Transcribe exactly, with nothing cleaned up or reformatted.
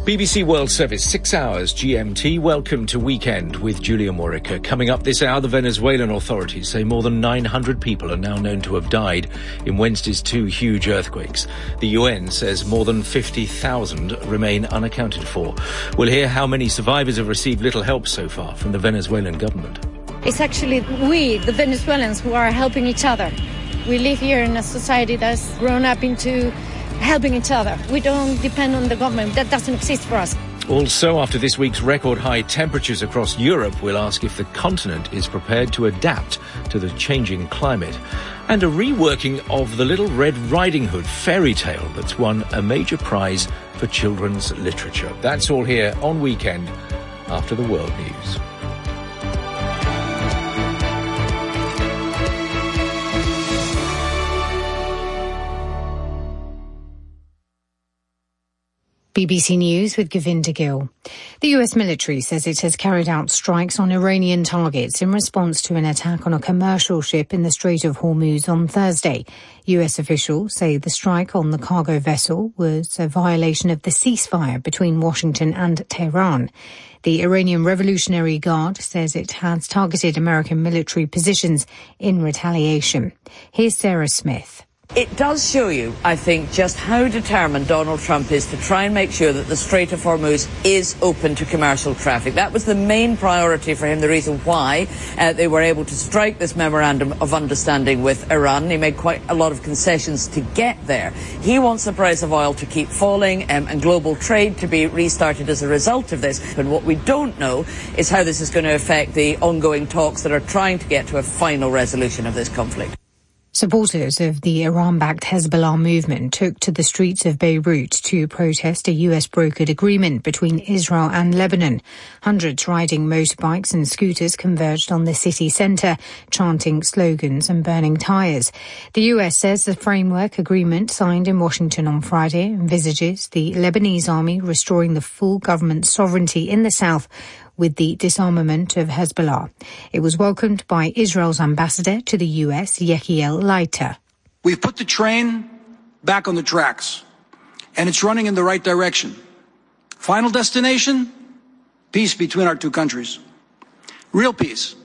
B B C World Service, six hours G M T. Welcome to Weekend with Julia Morica. Coming up this hour, the Venezuelan authorities say more than nine hundred people are now known to have died in Wednesday's two huge earthquakes. The U N says more than fifty thousand remain unaccounted for. We'll hear how many survivors have received little help so far from the Venezuelan government. It's actually we, the Venezuelans, who are helping each other. We live here in a society that's grown up into helping each other. We don't depend on the government. That doesn't exist for us. Also, after this week's record high temperatures across Europe, we'll ask if the continent is prepared to adapt to the changing climate. And a reworking of the Little Red Riding Hood fairy tale that's won a major prize for children's literature. That's all here on Weekend after the world news. B B C News with Govinda Gill. The U S military says it has carried out strikes on Iranian targets in response to an attack on a commercial ship in the Strait of Hormuz on Thursday. U S officials say the strike on the cargo vessel was a violation of the ceasefire between Washington and Tehran. The Iranian Revolutionary Guard says it has targeted American military positions in retaliation. Here's Sarah Smith. It does show you, I think, just how determined Donald Trump is to try and make sure that the Strait of Hormuz is open to commercial traffic. That was the main priority for him, the reason why uh, they were able to strike this memorandum of understanding with Iran. He made quite a lot of concessions to get there. He wants the price of oil to keep falling um, and global trade to be restarted as a result of this. But what we don't know is how this is going to affect the ongoing talks that are trying to get to a final resolution of this conflict. Supporters of the Iran-backed Hezbollah movement took to the streets of Beirut to protest a U S-brokered agreement between Israel and Lebanon. Hundreds riding motorbikes and scooters converged on the city centre, chanting slogans and burning tyres. The U S says the framework agreement signed in Washington on Friday envisages the Lebanese army restoring the full government sovereignty in the south with the disarmament of Hezbollah. It was welcomed by Israel's ambassador to the U S, Yechiel Leiter. We've put the train back on the tracks, and it's running in the right direction. Final destination? Peace between our two countries. Real peace.